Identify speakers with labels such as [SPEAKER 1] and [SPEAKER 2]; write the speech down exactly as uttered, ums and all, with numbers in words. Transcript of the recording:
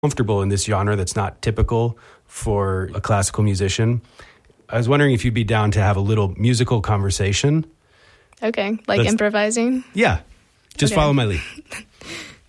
[SPEAKER 1] comfortable in this genre that's not typical for a classical musician. I was wondering if you'd be down to have a little musical conversation.
[SPEAKER 2] Okay, like
[SPEAKER 1] Let's,
[SPEAKER 2] improvising?
[SPEAKER 1] Yeah, just
[SPEAKER 2] okay.
[SPEAKER 1] follow my lead.